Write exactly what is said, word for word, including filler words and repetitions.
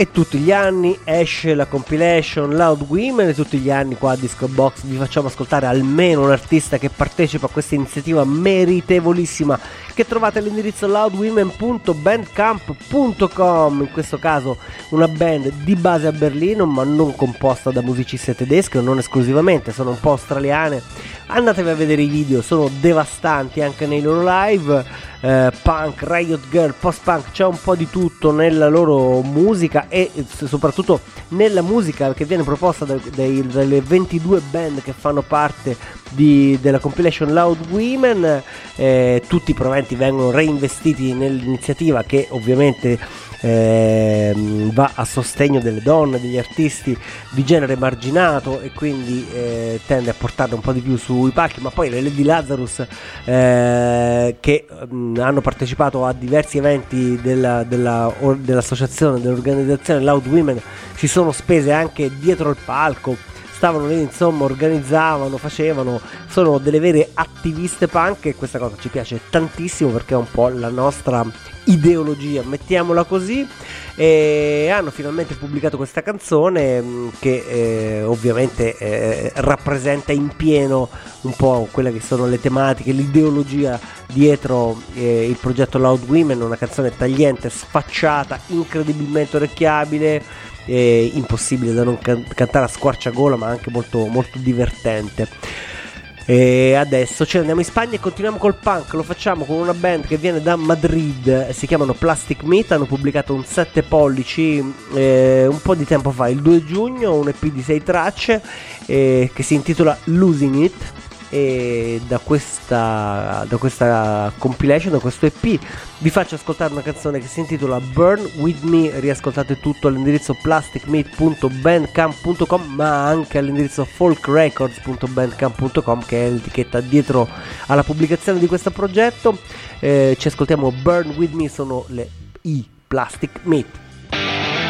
E tutti gli anni esce la compilation Loud Women e tutti gli anni qua a Disco Box vi facciamo ascoltare almeno un artista che partecipa a questa iniziativa meritevolissima che trovate all'indirizzo loud women punto bandcamp punto com. In questo caso una band di base a Berlino ma non composta da musicisti tedeschi, non esclusivamente, sono un po' australiane. Andatevi a vedere i video, sono devastanti anche nei loro live. Uh, punk, riot girl, post-punk, c'è un po' di tutto nella loro musica e soprattutto nella musica che viene proposta da, dai, dalle ventidue band che fanno parte di, della compilation Loud Women. Eh, tutti i proventi vengono reinvestiti nell'iniziativa che ovviamente eh, va a sostegno delle donne, degli artisti di genere marginato e quindi eh, tende a portarle un po' di più sui palchi. Ma poi le Lady Lazarus eh, che mh, hanno partecipato a diversi eventi della, della, or, dell'associazione, dell'organizzazione Loud Women, si sono spese anche dietro il palco, stavano lì, insomma, organizzavano, facevano, sono delle vere attiviste punk e questa cosa ci piace tantissimo perché è un po' la nostra ideologia, mettiamola così. E hanno finalmente pubblicato questa canzone mh, che eh, ovviamente eh, rappresenta in pieno un po' quelle che sono le tematiche, l'ideologia dietro eh, il progetto Loud Women. Una canzone tagliente, sfacciata, incredibilmente orecchiabile, eh, impossibile da non can- cantare a squarciagola, ma anche molto, molto divertente. E adesso ce ne andiamo in Spagna e continuiamo col punk. Lo facciamo con una band che viene da Madrid, si chiamano Plastic Meat. Hanno pubblicato un sette pollici eh, un po' di tempo fa, il due giugno, un E P di sei tracce eh, che si intitola Losing It. E da questa, da questa compilation, da questo E P, vi faccio ascoltare una canzone che si intitola Burn With Me. Riascoltate tutto all'indirizzo plastic meat punto bandcamp punto com, ma anche all'indirizzo folk records punto bandcamp punto com, che è l'etichetta dietro alla pubblicazione di questo progetto. Eh, ci ascoltiamo Burn With Me, sono le I Plastic Meat.